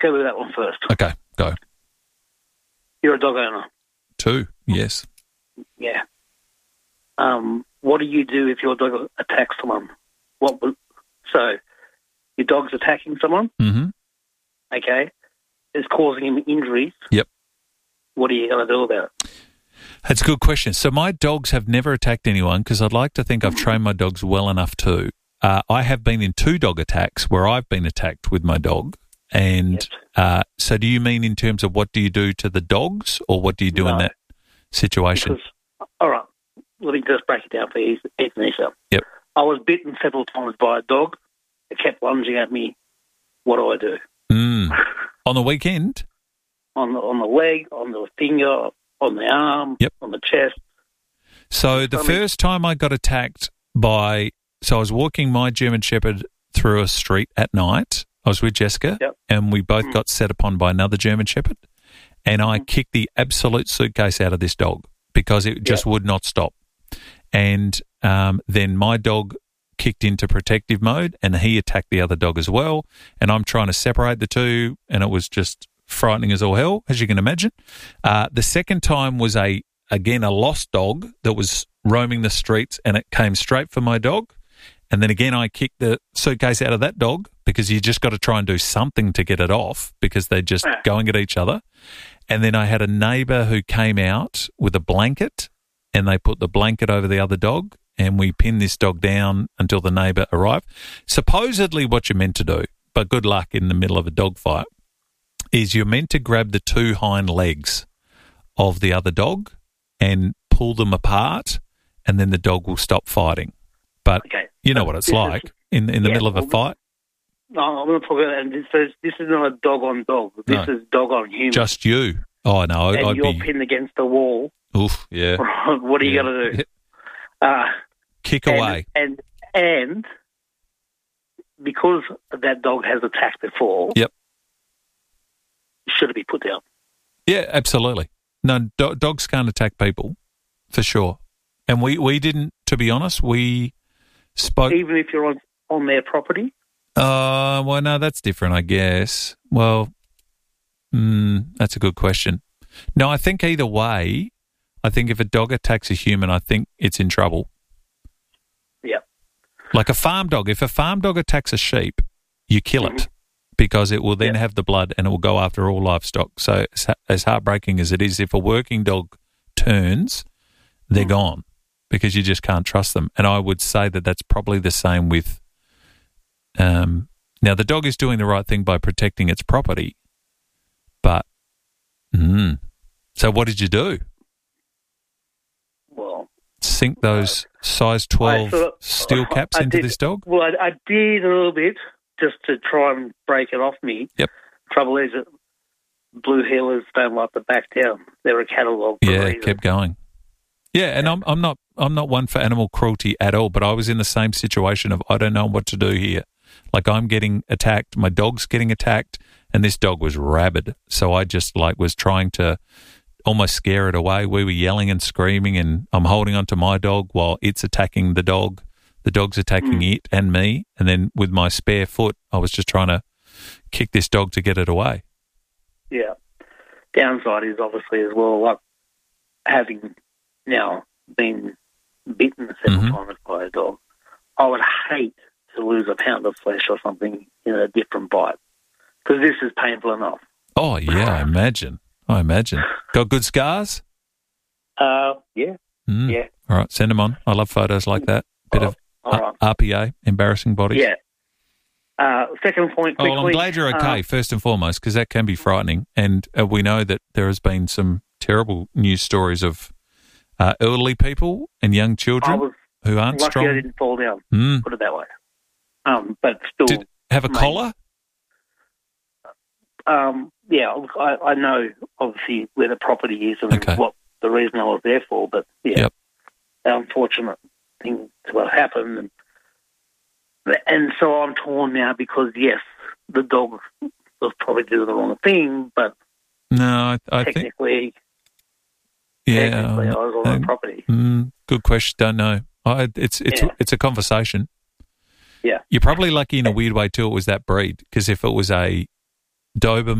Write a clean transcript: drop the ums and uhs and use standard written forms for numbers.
go with that one first. Okay, go. You're a dog owner. 2, yes. Yeah. What do you do if your dog attacks someone? So your dog's attacking someone, okay, is causing him injuries. Yep. What are you going to do about it? That's a good question. So my dogs have never attacked anyone because I'd like to think I've trained my dogs well enough to. I have been in 2 dog attacks where I've been attacked with my dog. And so do you mean in terms of what do you do to the dogs or what do you do in that situation? All right. Let me just break it down for you, Ethan. Yep. I was bitten several times by a dog. It kept lunging at me. What do I do? On the weekend? On the leg, on the finger, on the arm, on the chest. So the first time I got attacked by... So I was walking my German Shepherd through a street at night. I was with Jessica, and we both got set upon by another German Shepherd, and I kicked the absolute suitcase out of this dog because it just would not stop. And then my dog kicked into protective mode, and he attacked the other dog as well, and I'm trying to separate the two, and it was just frightening as all hell, as you can imagine. The second time was, again, a lost dog that was roaming the streets, and it came straight for my dog. And then again, I kicked the suitcase out of that dog because you just got to try and do something to get it off because they're just going at each other. And then I had a neighbour who came out with a blanket and they put the blanket over the other dog and we pinned this dog down until the neighbour arrived. Supposedly what you're meant to do, but good luck in the middle of a dog fight, is you're meant to grab the 2 hind legs of the other dog and pull them apart and then the dog will stop fighting. But you know what it's like in the middle of a fight. No, I'm going to talk about that. This is not a dog on dog. This is dog on human. Just you. Oh, no. And you're pinned against the wall. Oof, yeah. What are you going to do? Kick away. And because that dog has attacked before, should it be put down? Yeah, absolutely. No, dogs can't attack people, for sure. And we didn't, to be honest, we spoke... Even if you're on their property? Well, no, that's different, I guess. Well, that's a good question. No, I think either way, I think if a dog attacks a human, I think it's in trouble. Yeah. Like a farm dog. If a farm dog attacks a sheep, you kill it because it will then have the blood and it will go after all livestock. So as heartbreaking as it is, if a working dog turns, they're gone because you just can't trust them. And I would say that that's probably the same with... now, the dog is doing the right thing by protecting its property, but... So what did you do? Well... Sink those size 12 steel caps into this dog? Well, I did a little bit just to try and break it off me. Yep. Trouble is that blue heelers don't like to back down. They're a catalogue. Yeah, kept going. Yeah, and I'm not one for animal cruelty at all, but I was in the same situation of I don't know what to do here. Like I'm getting attacked, my dog's getting attacked, and this dog was rabid. So I just was trying to almost scare it away. We were yelling and screaming, and I'm holding onto my dog while it's attacking the dog. The dog's attacking it and me, and then with my spare foot, I was just trying to kick this dog to get it away. Yeah. Downside is obviously as well, like having now been bitten several times by a dog, I would hate to lose a pound of flesh or something in a different bite because this is painful enough. Oh, yeah, I imagine. Got good scars? Yeah. Yeah. All right, send them on. I love photos like that. Bit of RPA, embarrassing bodies. Yeah. Second point quickly. Oh, well, I'm glad you're okay, first and foremost, because that can be frightening. And we know that there has been some terrible news stories of elderly people and young children who aren't lucky strong. I didn't fall down, put it that way. But still... Did have a collar? Yeah, I know, obviously, where the property is and what the reason I was there for, but, the unfortunate thing to what happened. And so I'm torn now because, yes, the dog was probably doing the wrong thing, but no, I technically, think... technically I was on the property. Good question. Don't know. It's a conversation. Yeah. You're probably lucky in a weird way too it was that breed, because if it was a Doberman